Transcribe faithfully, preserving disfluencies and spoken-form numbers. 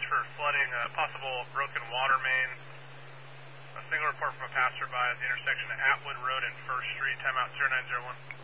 for flooding, uh, possible broken water main. A single report from a passerby at the intersection of Atwood Road and First Street. Timeout zero nine zero one.